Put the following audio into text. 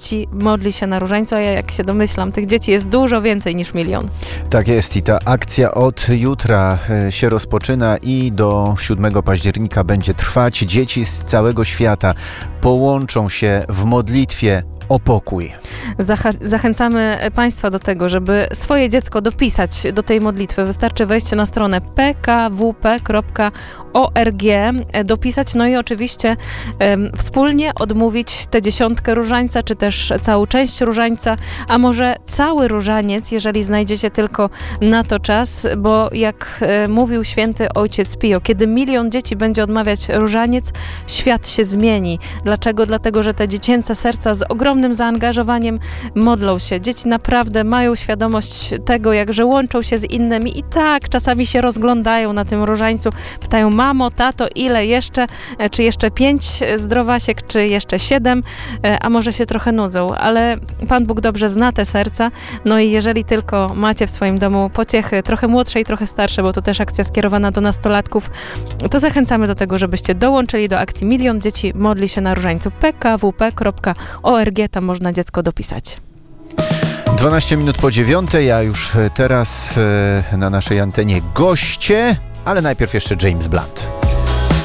dzieci modli się na różańcu, a ja jak się domyślam, tych dzieci jest dużo więcej niż 1 000 000. Tak jest i ta akcja od jutra się rozpoczyna i do 7 października będzie trwać. Dzieci z całego świata połączą się w modlitwie o pokój. Zachęcamy Państwa do tego, żeby swoje dziecko dopisać do tej modlitwy. Wystarczy wejść na stronę pkwp.org, dopisać, no i oczywiście wspólnie odmówić tę 10 różańca, czy też całą część różańca, a może cały różaniec, jeżeli znajdziecie tylko na to czas, bo jak mówił święty ojciec Pio, kiedy 1 000 000 dzieci będzie odmawiać różaniec, świat się zmieni. Dlaczego? Dlatego, że te dziecięce serca z ogromnym zaangażowaniem modlą się. Dzieci naprawdę mają świadomość tego, jakże łączą się z innymi i tak czasami się rozglądają na tym różańcu, pytają: mamo, tato, ile jeszcze? Czy jeszcze 5 zdrowasiek, czy jeszcze 7? A może się trochę nudzą, ale Pan Bóg dobrze zna te serca, no i jeżeli tylko macie w swoim domu pociechy, trochę młodsze i trochę starsze, bo to też akcja skierowana do nastolatków, to zachęcamy do tego, żebyście dołączyli do akcji 1 000 000 dzieci modli się na różańcu. pkwp.org, tam można dziecko dopisać. 12 minut po 9:00, a już teraz na naszej antenie goście, ale najpierw jeszcze James Blunt.